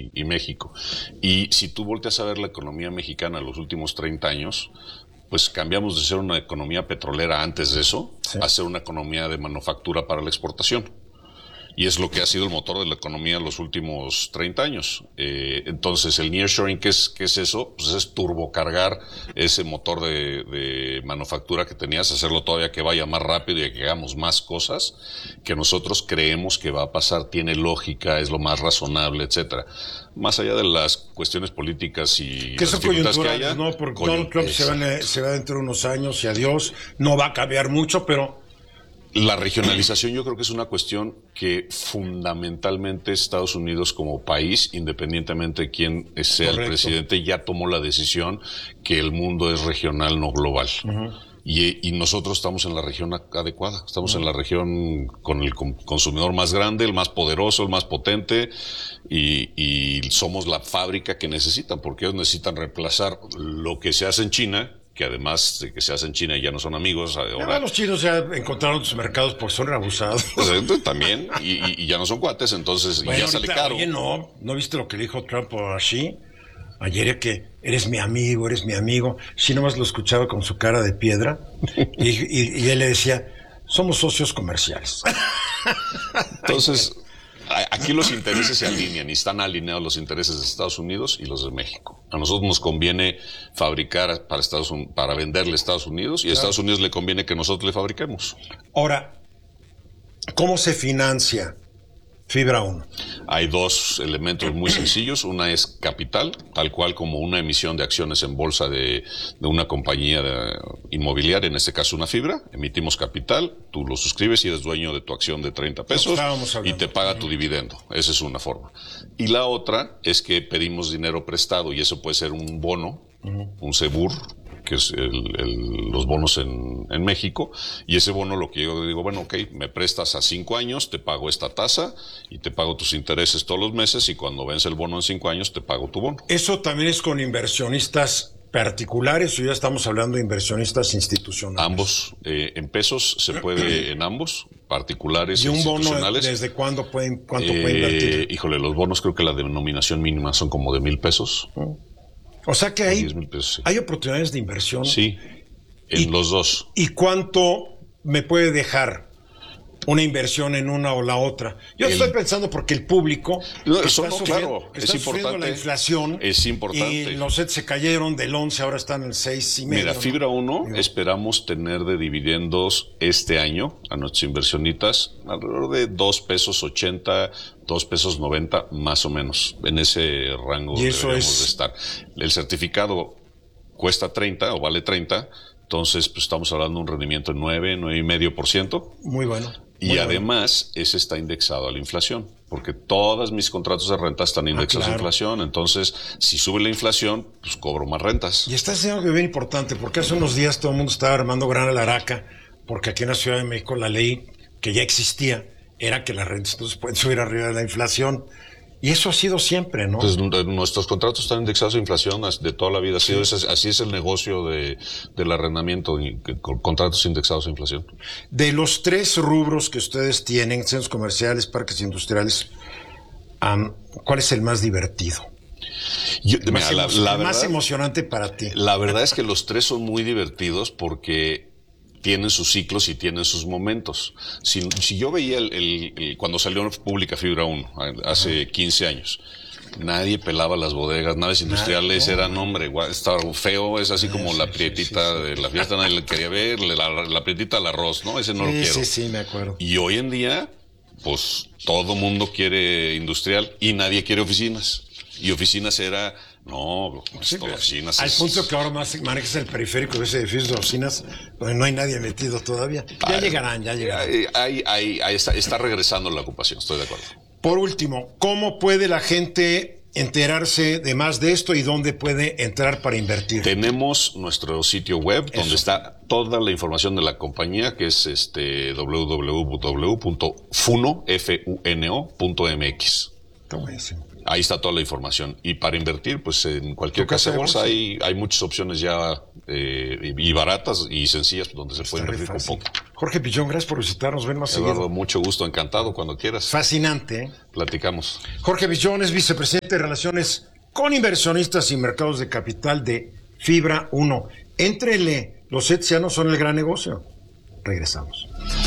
y México. Y si tú volteas a ver la economía mexicana los últimos 30 años, pues cambiamos de ser una economía petrolera antes de eso a ser una economía de manufactura para la exportación. Y es lo que ha sido el motor de la economía en los últimos 30 años. Entonces, el nearshoring, ¿qué es eso? Pues es turbocargar ese motor de manufactura que tenías, hacerlo todavía que vaya más rápido y que hagamos más cosas que nosotros creemos que va a pasar. Tiene lógica, es lo más razonable, etcétera. Más allá de las cuestiones políticas y que las son dificultades que coyunturales, haya. ¿no? Porque Donald Trump se va dentro de unos años y adiós. No va a cambiar mucho, pero... La regionalización yo creo que es una cuestión que fundamentalmente Estados Unidos como país, independientemente de quién sea el presidente, ya tomó la decisión que el mundo es regional, no global. Y nosotros estamos en la región adecuada, estamos en la región con el consumidor más grande, el más poderoso, el más potente, y somos la fábrica que necesitan, porque ellos necesitan reemplazar lo que se hace en China, que además de que se hace en China ya no son amigos. Ahora los chinos ya encontraron sus mercados porque son abusados. También, y ya no son cuates, entonces bueno, y ya sale caro. Oye, ¿no viste lo que le dijo Trump a Xi? Ayer que eres mi amigo. Xi nomás lo escuchaba con su cara de piedra y él le decía, somos socios comerciales. Entonces... Aquí los intereses se alinean y están alineados los intereses de Estados Unidos y los de México. A nosotros nos conviene fabricar para venderle a Estados Unidos y a Estados Unidos le conviene que nosotros le fabriquemos. Ahora, ¿cómo se financia Fibra 1? Hay dos elementos muy sencillos. Una es capital, tal cual como una emisión de acciones en bolsa de una compañía inmobiliaria, en este caso una fibra. Emitimos capital, tú lo suscribes y eres dueño de tu acción de 30 pesos y te paga tu dividendo. Esa es una forma. Y la otra es que pedimos dinero prestado y eso puede ser un bono, un CEBUR, que es los bonos en México, y ese bono lo que yo digo, bueno, ok, me prestas a 5 años, te pago esta tasa y te pago tus intereses todos los meses y cuando vence el bono en 5 años te pago tu bono. ¿Eso también es con inversionistas particulares o ya estamos hablando de inversionistas institucionales? Ambos, en pesos se puede en ambos, particulares e institucionales. ¿Y un bono desde cuánto puede invertir? Híjole, los bonos creo que la denominación mínima son como de $1,000. O sea que hay oportunidades de inversión. Sí, en los dos. ¿Y cuánto me puede dejar una inversión en una o la otra? Yo estoy pensando porque el público está sufriendo la inflación. Es importante. Y los sets se cayeron del 11, ahora están en el 6.5. Mira, Fibra 1 esperamos tener de dividendos este año a nuestros inversionistas alrededor de $2.80, $2.90, más o menos. En ese rango deberíamos de estar. El certificado cuesta 30 o vale 30, entonces pues estamos hablando de un rendimiento de 9.5%. Muy bueno. Y además, ese está indexado a la inflación, porque todos mis contratos de renta están indexados a la inflación. Entonces, si sube la inflación, pues cobro más rentas. Y está diciendo que bien importante, porque hace unos días todo el mundo estaba armando gran alaraca, porque aquí en la Ciudad de México la ley que ya existía era que las rentas entonces pueden subir arriba de la inflación. Y eso ha sido siempre, ¿no? Pues nuestros contratos están indexados a inflación de toda la vida. Así es el negocio del arrendamiento, con contratos indexados a inflación. De los 3 rubros que ustedes tienen, centros comerciales, parques industriales, ¿cuál es el más divertido? El más emocionante para ti. La verdad es que los 3 son muy divertidos porque tienen sus ciclos y tienen sus momentos. Si yo veía cuando salió pública Fibra 1, hace 15 años, nadie pelaba las bodegas, naves industriales, eran, hombre, estaba feo, es así como la prietita de la fiesta, nadie le quería ver, la prietita del arroz, ¿no? Ese no lo quiero. Sí, me acuerdo. Y hoy en día, pues, todo mundo quiere industrial y nadie quiere oficinas. Y oficinas era... No, oficinas. Al punto que ahora manejas el periférico de ese edificio de oficinas donde no hay nadie metido todavía. Ya llegarán. Ahí está regresando la ocupación, estoy de acuerdo. Por último, ¿cómo puede la gente enterarse de más de esto y dónde puede entrar para invertir? Tenemos nuestro sitio web donde está toda la información de la compañía, que es www.funo.mx. Está buenísimo. Ahí está toda la información. Y para invertir, pues en cualquier casa de bolsa hay muchas opciones ya y baratas y sencillas donde se puede invertir con poco. Jorge Pichón, gracias por visitarnos. Ven más Eduardo, seguido. mucho gusto, encantado cuando quieras. Fascinante, ¿eh? Platicamos. Jorge Pichón es vicepresidente de Relaciones con Inversionistas y Mercados de Capital de Fibra 1. Éntrele, los etzianos son el gran negocio. Regresamos.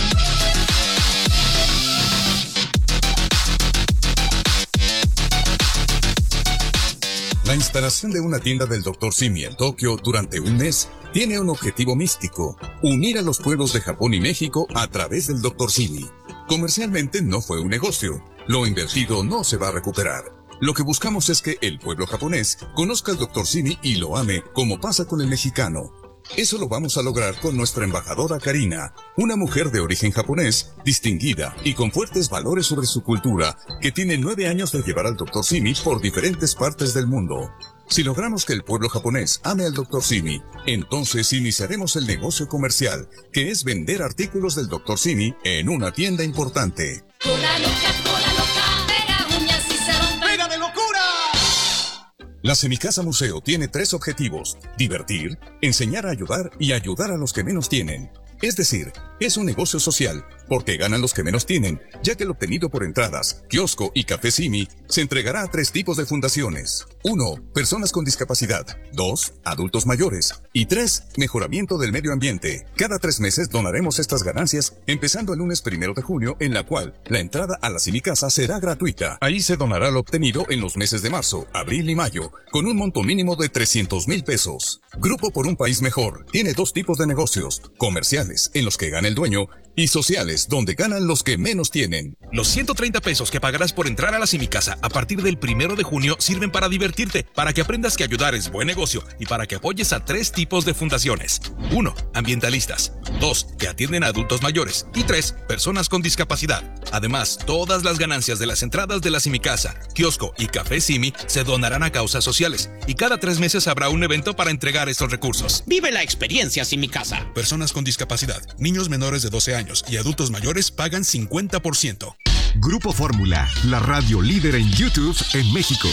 La instalación de una tienda del Dr. Simi en Tokio durante un mes tiene un objetivo místico: unir a los pueblos de Japón y México a través del Dr. Simi. Comercialmente no fue un negocio. Lo invertido no se va a recuperar. Lo que buscamos es que el pueblo japonés conozca al Dr. Simi y lo ame, como pasa con el mexicano. Eso lo vamos a lograr con nuestra embajadora Karina, una mujer de origen japonés, distinguida y con fuertes valores sobre su cultura, que tiene 9 años de llevar al Dr. Simi por diferentes partes del mundo. Si logramos que el pueblo japonés ame al Dr. Simi, entonces iniciaremos el negocio comercial, que es vender artículos del Dr. Simi en una tienda importante. Cola loca, pega uñas y se rompe. ¡Pega de locura! La Semicasa Museo tiene 3 objetivos: divertir, enseñar a ayudar y ayudar a los que menos tienen. Es decir, es un negocio social, porque ganan los que menos tienen, ya que el obtenido por entradas, kiosco y café Simi se entregará a 3 tipos de fundaciones. 1. Personas con discapacidad. 2. Adultos mayores. Y 3. Mejoramiento del medio ambiente. Cada 3 meses donaremos estas ganancias, empezando el lunes 1 de junio, en la cual la entrada a la Semicasa será gratuita. Ahí se donará lo obtenido en los meses de marzo, abril y mayo, con un monto mínimo de 300,000 pesos. Grupo por un País Mejor tiene 2 tipos de negocios: comerciales, en los que gana el dueño, y sociales, donde ganan los que menos tienen. Los 130 pesos que pagarás por entrar a la Semicasa a partir del 1 de junio sirven para divertirte, para que aprendas que ayudar es buen negocio y para que apoyes a 3 tipos de fundaciones. 1. Ambientalistas. 2. Que atienden a adultos mayores. Y 3. Personas con discapacidad. Además, todas las ganancias de las entradas de la Semicasa, kiosco y café Simi se donarán a causas sociales. Y cada 3 meses habrá un evento para entregar estos recursos. Vive la experiencia Semicasa. Personas con discapacidad, niños menores de 12 años y adultos mayores pagan 50%. Grupo Fórmula, la radio líder en YouTube en México.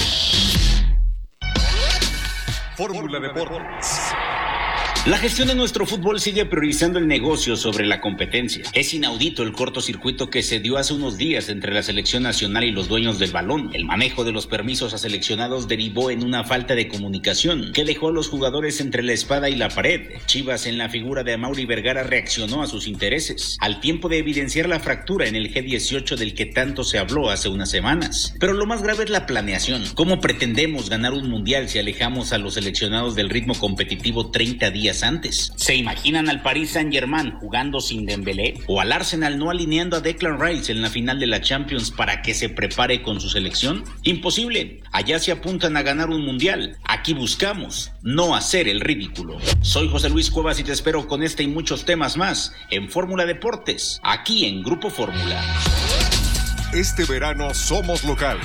Fórmula Deportes. La gestión de nuestro fútbol sigue priorizando el negocio sobre la competencia. Es inaudito el cortocircuito que se dio hace unos días entre la selección nacional y los dueños del balón. El manejo de los permisos a seleccionados derivó en una falta de comunicación que dejó a los jugadores entre la espada y la pared. Chivas, en la figura de Amaury Vergara, reaccionó a sus intereses, al tiempo de evidenciar la fractura en el G18 del que tanto se habló hace unas semanas. Pero lo más grave es la planeación. ¿Cómo pretendemos ganar un mundial si alejamos a los seleccionados del ritmo competitivo 30 días antes? ¿Se imaginan al Paris Saint-Germain jugando sin Dembélé? ¿O al Arsenal no alineando a Declan Rice en la final de la Champions para que se prepare con su selección? Imposible. Allá se apuntan a ganar un mundial. Aquí buscamos no hacer el ridículo. Soy José Luis Cuevas y te espero con este y muchos temas más en Fórmula Deportes, aquí en Grupo Fórmula. Este verano somos locales.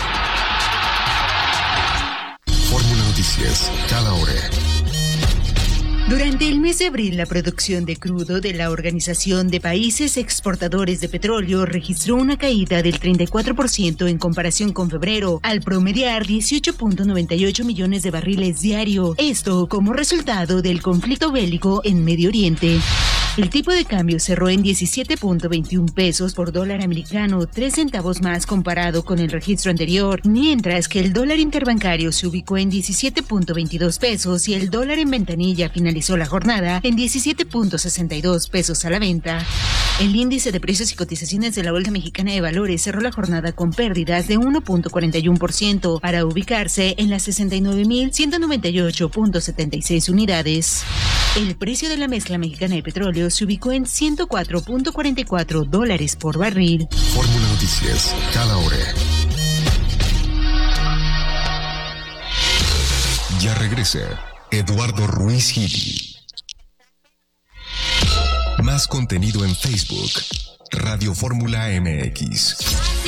Fórmula Noticias, cada hora. Durante el mes de abril, la producción de crudo de la Organización de Países Exportadores de Petróleo registró una caída del 34% en comparación con febrero, al promediar 18.98 millones de barriles diario. Esto como resultado del conflicto bélico en Medio Oriente. El tipo de cambio cerró en 17.21 pesos por dólar americano, 3 centavos más comparado con el registro anterior, mientras que el dólar interbancario se ubicó en 17.22 pesos y el dólar en ventanilla finalizó la jornada en 17.62 pesos a la venta. El índice de precios y cotizaciones de la Bolsa Mexicana de Valores cerró la jornada con pérdidas de 1.41% para ubicarse en las 69.198.76 unidades. El precio de la mezcla mexicana de petróleo se ubicó en $104.44 por barril. Fórmula Noticias, cada hora. Ya regresa Eduardo Ruiz Gili. Más contenido en Facebook, Radio Fórmula MX.